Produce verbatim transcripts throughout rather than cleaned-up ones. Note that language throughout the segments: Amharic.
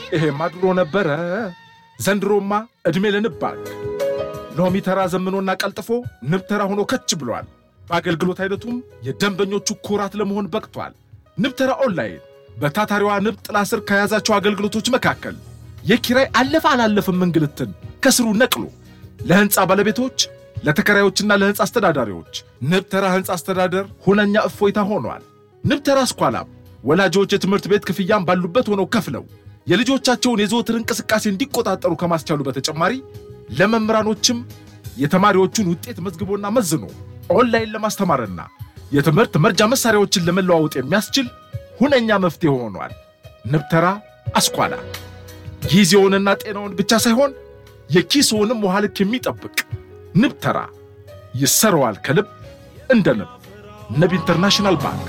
ይሄማ ድሮ ነበረ ዘንድሮማ እድሜ ለንብ ባንክ ሎሚ ተራ ዘመኖና ቀልጥፎ ንብ ተራ ሆኖ ከች ብሏል በአገልግሎት አይነቱም የደንበኞቹ ኩራት ለመሆን በቅቷል ንብ ተራ ኦንላይን በታታሪዋ ንብ ጥላ ስር ከያዛቸው አገልግሎቶች መካከል የኪራይ አለፈ አላለፈም እንግልትን ከስሩ ነቅሎ ለህንጻ ባለቤቶች ለተከራዮችና ለህንጻ አስተዳዳሪዎች ንብ ተራ ህንጻ አስተዳደር ሁነኛ እፎይታ ሆኗል ንብ ተራ ስኳላም ወላጆች የትምህርት ቤት ክፍያም ባሉበት ሆነው ከፍለው የልጆቻቸውን የዘወትር እንቅስቃሴ እንዲቆጣጠሩ ከማስቻሉ በተጨማሪ ለመምህራኖችም የተማሪዎቹን ውጤት መዝግቦና መዝኖ ኦንላይን ለማስተማርና የትምህርት መርጃ መሳሪያዎችን ለመለዋወጥ የሚያስችል ሁነኛ መፍትሄ ሆኗል ንብ ተራ አስኳላ ጊዜውንና ጤናውን ብቻ ሳይሆን የኪስውንም ውሃ ልክ የሚጠብቅ ንብ ተራ ይሰራዋል ከልብ እንደ ንብ ንብ ኢንተርናሽናል ባንክ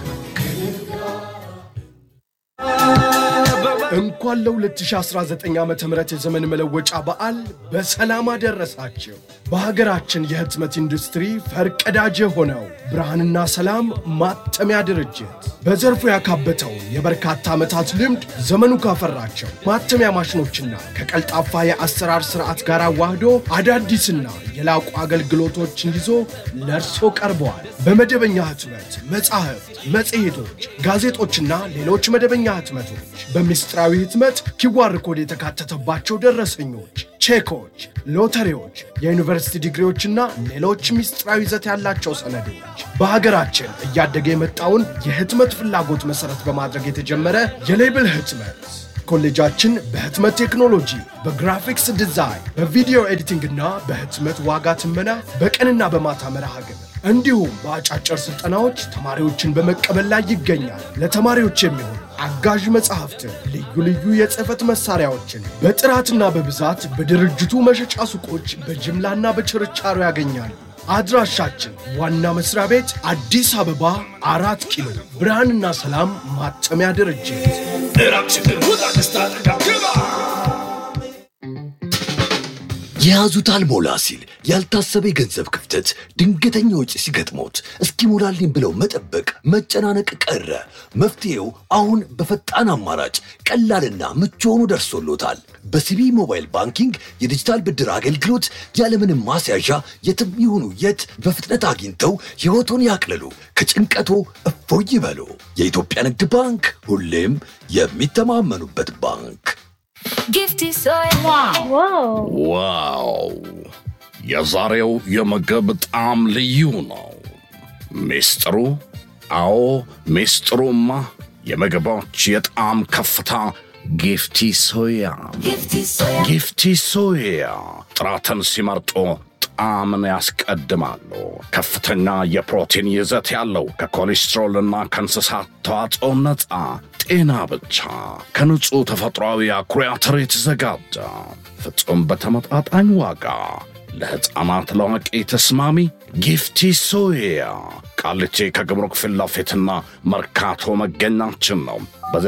እንኳን ለ2019 ዓመተ ምህረት የዘመን መለወጫ በዓል በሰላም አደረሳችሁ በሀገራችን የህትመት ኢንዱስትሪ ፈርቀዳጅ ሆነው ብርሃንና ሰላም ማተሚያ ድርጅት በዘርፉ ያካበተው የበርካታ ዓመታት ልምድ ዘመኑ ካፈራቸው ማተሚያ ማሽኖችና ከቀልጣፋ የአሰራር ስርዓት ጋር አዋህዶ አዳዲስና የላቁ አገልግሎቶችን ይዞ ለርሶ ቀርበዋል በመደበኛ ህትመት መጻሕፍት መጽሔቶች ጋዜጦችና ሌሎች መደበኛ ህትመቶች በሚስጥራዊ ህትመት ኪዋር ኮድ የተካተተባቸው ደረሰኞች ቼኮች ሎተሪዎች የዩኒቨርሲቲ ዲግሪዎችና ሌሎች ሚስጥራዊ ይዘት ያላቸው ሰነዶች በሀገራችን እያደገ የመጣውን የህትመት ፍላጎት መሰረት በማድረግ የተጀመረ የሌብል ህትመት ኮሌጃችን በህትመት ቴክኖሎጂ በግራፊክስ ዲዛይን በቪዲዮ ኤዲቲንግ እና በህትመት ዋጋ ትመና በቀንና በማታ መርሃ ግብር እንዲሁም በአጫጭር ስልጠናዎች ተማሪዎችን በመቀበል ላይ ይገኛል ለተማሪዎች የሚሆን አጋዥ መጽሐፍትን ልዩ ልዩ የጽህፈት መሳሪያዎችን በጥራትና በብዛት በድርጅቱ መሸጫ ሱቆች በጅምላና በችርቻሮ ያገኛሉ አድራሻችን ዋና መስሪያ ቤት አዲስ አበባ አራት ኪሎ ብርሃንና ሰላም ማተሚያ ድርጅት ያዙታል ሞላ ሲል ያልታሰበ የገንዘብ ክፍተት ድንገተኛ ወጪ ሲገጥሞት እስኪሞላልኝ ብለው መጠበቅ መጨናነቅ ቀረ መፍትሄው አሁን በፈጣን አማራጭ ቀላልና ምቹ ሆኖ ደርሶሎታል በሲቢ ሞባይል ባንኪንግ የዲጂታል ብድር አገልግሎት ያለምንም ማስያዣ የትም ይሁኑ የት በፍጥነት አግኝተው ህይወቱን ያቅልሉ ከጭንቀቱ እፎይ ይበሉ የኢትዮጵያ ንግድ ባንክ ሁሌም የሚተማመኑበት ባንክ Gifty soy wow wow የዛሬው የምግብ ጣዕም ልዩ ነው ሚስጥሩ አዎ ሚስጥሩማ የምግቦች የጣዕም ከፍታ ጊፍቲ ሶያ ጊፍቲ ሶያ ጥራትን ሲመርጡ ጣዕምን ያስቀድማሉ ከፍተኛ የፕሮቲን ይዘት ያለው ከኮሌስትሮልና ከእንስሳት ተዋጽኦ ነፃ ጤና ብቻ ከንጹህ ተፈጥሯዊ አኩሪ አተር የተዘጋጀ ፍጹም በተመጣጣኝ ዋጋ ለሕፃናት ለአዋቂ ተስማሚ ጊፍቲ ሶያ ቃሊቲ ከግብሩክ ፊት ለፊትና መርካቶ መገኛችን ነው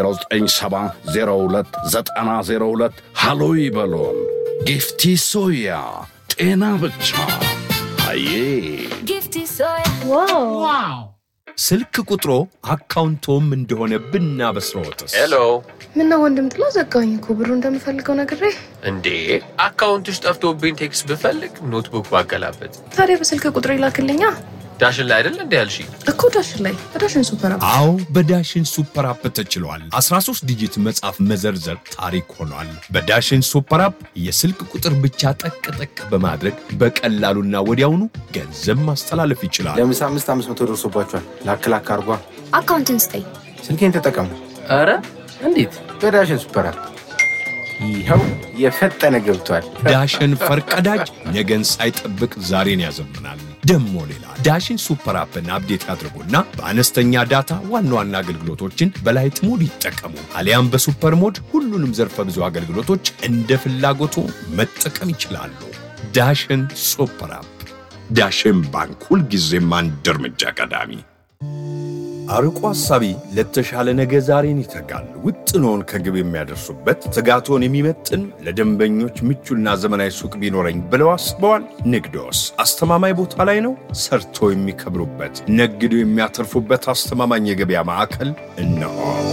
በ0970299002 ሃሎ ይበሉን ጊፍቲ ሶያ ጤና ብቻ አዬ Gifty soy wow ስልክ ቁጥሮ አካውንቶም እንደሆነ ብናበስሮትስ ሄሎ ምን ወንድም ጥላ ዘጋኝ እኮ ብሩ እንደምፈልገው ነግሬ እንዴ አካውንትሽ ጠፍቶብኝ ቴክስት ብፈልግ ኖትቡክ ባገላበት ታዲያ በስልክ ቁጥር ይላክልኛ ዳሽን ላይ አይደል እንዴ ያልሺ እኮ ዳሽን ላይ በዳሽን ሱፐር አፕ አው በዳሽን ሱፐር አፕ ተችሏል አስራ ሶስት ዲጂት መጻፍ መዘርዘር ታሪክ ሆኗል በዳሽን ሱፐር አፕ የስልክ ቁጥር ብቻ ጠቅ ጠቅ በማድረግ በቀላሉና ወዲያውኑ ገንዘብ ማስተላለፍ ይችላል ለምሳ አምስት መቶ ደርሶባችኋል ላክ ላክ አርጓ አካውንትን ስጠኝ ስልኬን ተጠቀሙ አረ እንዴት በዳሽን ሱፐር አፕ ይሄው የፈጠነ ገብቷል ዳሽን ፈርቀዳጅ ነገን ሳይጠብቅ ዛሬን ያዘምናል ደሞ ሌላ ዳሽን ሱፐር አፕን አፕዴት አድርጉና በአነስተኛ ዳታ ዋና ዋና አገልግሎቶችን በላይት ሞድ ይጠቀሙ አሊያም በሱፐር ሞድ ሁሉንም ዘርፈ ብዙ አገልግሎቶች እንደ ፍላጎቱ መጠቀም ይችላሉ ዳሽን ሱፐር አፕ ዳሽን ባንክ ሁሉ ጊዜም አንድ እርምጃ ቀዳሚ አርቆ ሐሳቢ ለተሻለ ነገ ዛሬን ይተጋል ውጥኖን ከግብ የሚያደርሱበት ትጋቶን የሚመጥን ለደንበኞች ምቹና ዘመናዊ ሱቅ ቢኖረኝ ብለው አስበዋል ንግዶስ አስተማማኝ ቦታ ላይ ነው ሰርቶ የሚከብሩበት ነግዶ የሚያተርፉበት አስተማማኝ የገበያ ማዕከል እነሆ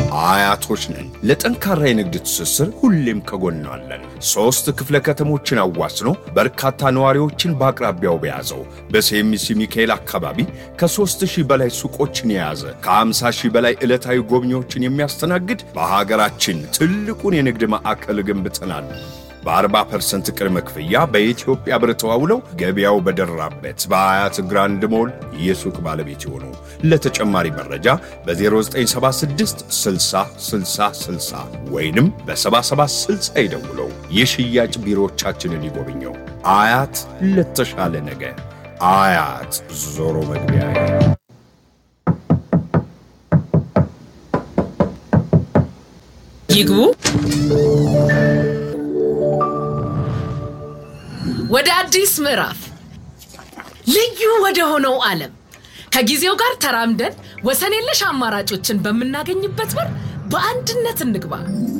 አያቶች ነን። ለጠንካራ የንግድ ትስስር ሁሌም ከጎናለን። ሶስት ክፍለ ከተሞችን አዋስኖ በርካታ ነዋሪዎችን በአቅራቢያው በያዘው በሴሚሲ ሚካኤል አካባቢ ከሦስት ሺህ በላይ ሱቆችን የያዘ ከአምሳ ሺህ በላይ ዕለታዊ ጎብኚዎችን የሚያስተናግድ በሀገራችን ትልቁን የንግድ ማዕከል ገንብተናል። በአርባ ፐርሰንት ቅድመ ክፍያ በኢትዮጵያ ብር ተዋውለው ገበያው በደራበት በአያት ግራንድ ሞል የሱቅ ባለቤት ይሆኑ። ለተጨማሪ መረጃ በ0976 60 60 60 ወይንም በ77 60 ይደውለው። የሽያጭ ቢሮዎቻችንን ይጎብኘው። አያት ለተሻለ ነገ። አያት ዞሮ መግቢያ ይግቡ። ወደ አዲስ ምዕራፍ ልዩ ወደ ሆነው ዓለም ከጊዜው ጋር ተራምደን ወሰን የለሽ አማራጮችን በመናገኝበት በር በአንድነት እንግባ።